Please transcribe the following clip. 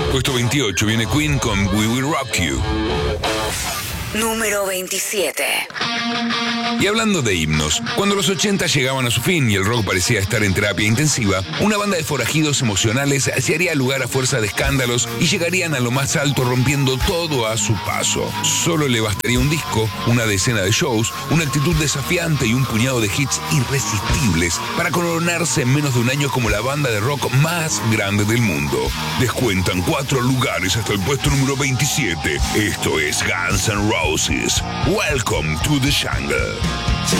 Puesto 28 viene Queen con We Will Rock You. Número 27. Y hablando de himnos, cuando los 80 llegaban a su fin y el rock parecía estar en terapia intensiva, una banda de forajidos emocionales se haría lugar a fuerza de escándalos y llegarían a lo más alto rompiendo todo a su paso. Solo le bastaría un disco, una decena de shows, una actitud desafiante y un puñado de hits irresistibles para coronarse en menos de un año como la banda de rock más grande del mundo. Descuentan 4 lugares hasta el puesto número 27. Esto es Guns N' Roses. Welcome to the jungle.